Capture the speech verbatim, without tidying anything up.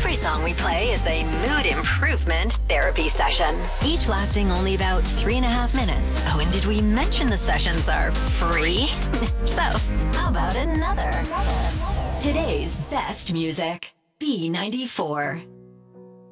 Every song we play is a mood improvement therapy session, each lasting only about three and a half minutes. Oh, and did we mention the sessions are free? So, how about another? Today's best music. B ninety-four.